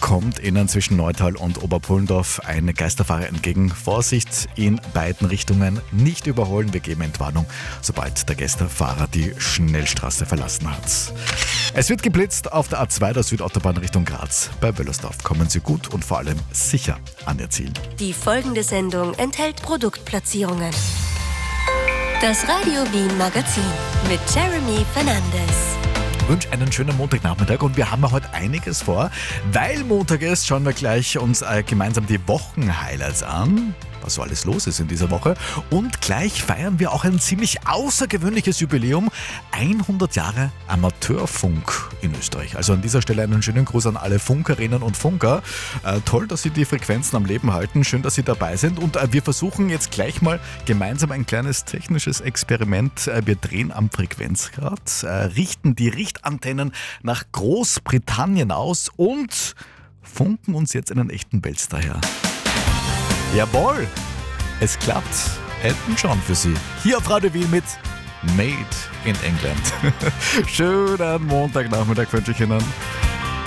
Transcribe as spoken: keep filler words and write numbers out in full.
kommt Ihnen zwischen Neutal und Oberpullendorf ein Geisterfahrer entgegen. Vorsicht, in beiden Richtungen nicht überholen. Wir geben Entwarnung, sobald der Geisterfahrer die Schnellstraße verlassen hat. Es wird geblitzt auf der A zwei der Südautobahn Richtung Graz. Bei Wöllersdorf kommen Sie gut und vor allem sicher an Ihr Ziel. Die folgende Sendung enthält Produktplatzierungen. Das Radio Wien Magazin mit Jeremy Fernandes. Ich wünsche einen schönen Montagnachmittag und wir haben ja heute einiges vor. Weil Montag ist, schauen wir gleich uns äh, gemeinsam die Wochenhighlights an, was so alles los ist in dieser Woche. Und gleich feiern wir auch ein ziemlich außergewöhnliches Jubiläum. hundert Jahre Amateurfunk in Österreich. Also an dieser Stelle einen schönen Gruß an alle Funkerinnen und Funker. Äh, toll, dass Sie die Frequenzen am Leben halten. Schön, dass Sie dabei sind. Und äh, wir versuchen jetzt gleich mal gemeinsam ein kleines technisches Experiment. Äh, wir drehen am Frequenzgrad, äh, richten die Richtantennen nach Großbritannien aus und funken uns jetzt einen echten Belster her. Jawohl, es klappt. Elton John für Sie. Hier auf Radio Wien mit Made in England. Schönen Montagnachmittag wünsche ich Ihnen.